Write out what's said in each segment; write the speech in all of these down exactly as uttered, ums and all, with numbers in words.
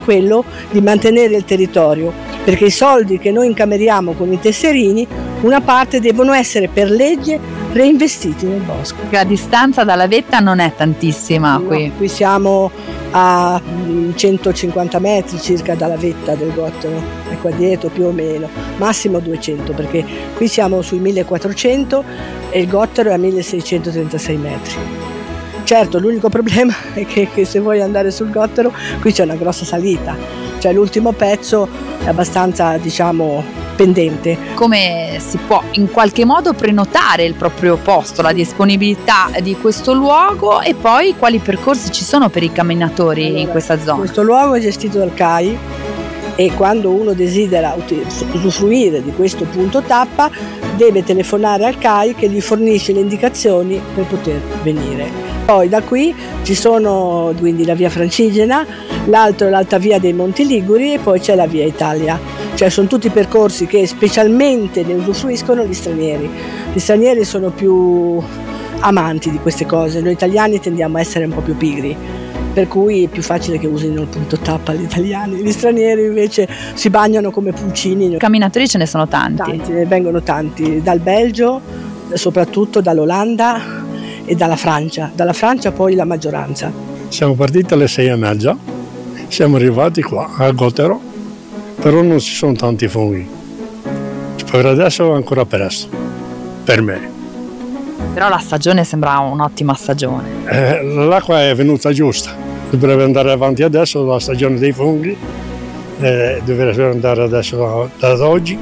quello di mantenere il territorio, perché i soldi che noi incameriamo con i tesserini, una parte devono essere per legge reinvestiti nel bosco. La distanza dalla vetta non è tantissima No, qui. qui siamo a centocinquanta metri circa dalla vetta del Gottero, è qua dietro più o meno, massimo duecento, perché qui siamo sui millequattrocento e il Gottero è a milleseicentotrentasei metri. Certo, l'unico problema è che, che se vuoi andare sul Gottero qui c'è una grossa salita, cioè l'ultimo pezzo è abbastanza, diciamo, pendente. Come si può in qualche modo prenotare il proprio posto, la disponibilità di questo luogo e poi quali percorsi ci sono per i camminatori Allora, in questa zona? Questo luogo è gestito dal C A I e quando uno desidera usufruire di questo punto tappa deve telefonare al C A I che gli fornisce le indicazioni per poter venire. Poi da qui ci sono quindi la via Francigena, l'altro è l'alta via dei Monti Liguri e poi c'è la via Italia. Cioè sono tutti percorsi che specialmente ne usufruiscono gli stranieri. Gli stranieri sono più amanti di queste cose, noi italiani tendiamo a essere un po' più pigri, per cui è più facile che usino il punto tappa gli italiani. Gli stranieri invece si bagnano come pulcini. Camminatori ce ne sono tanti. Tanti, ne vengono tanti, dal Belgio, soprattutto dall'Olanda e dalla Francia. Dalla Francia poi la maggioranza. Siamo partiti alle sei e mezza, siamo arrivati qua al Gottero, però non ci sono tanti funghi. Per adesso è ancora presto, per me. Però la stagione sembra un'ottima stagione. Eh, l'acqua è venuta giusta, dovrebbe andare avanti adesso la stagione dei funghi, eh, dovrebbe andare adesso da, da oggi,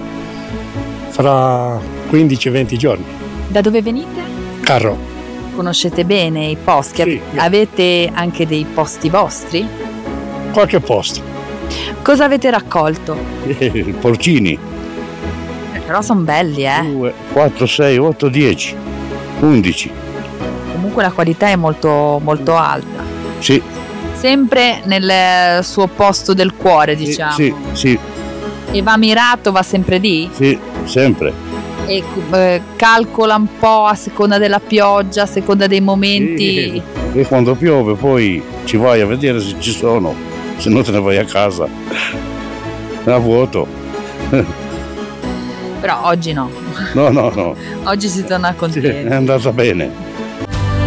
fra quindici venti giorni. Da dove venite? Carro. Conoscete bene i posti? Sì. Avete anche dei posti vostri? Qualche posto. Cosa avete raccolto? Porcini. Eh, però sono belli, eh? due, quattro, sei, otto, dieci, undici. Comunque la qualità è molto, molto alta. Sì. Sempre nel suo posto del cuore, diciamo. Sì, sì. E va mirato, va sempre lì? Sì, sempre. E eh, calcola un po' a seconda della pioggia, a seconda dei momenti. Sì. E quando piove poi ci vai a vedere se ci sono, se no te ne vai a casa. A vuoto. Però oggi no. No, no, no. Oggi si torna Sì, contenti. è andata bene.